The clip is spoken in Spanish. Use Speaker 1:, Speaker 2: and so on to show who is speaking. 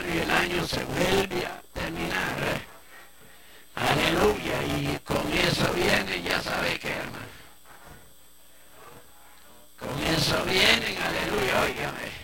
Speaker 1: y el año se vuelve a terminar. Aleluya, y con eso viene, ya sabe qué, hermano. Con eso vienen, aleluya, óigame.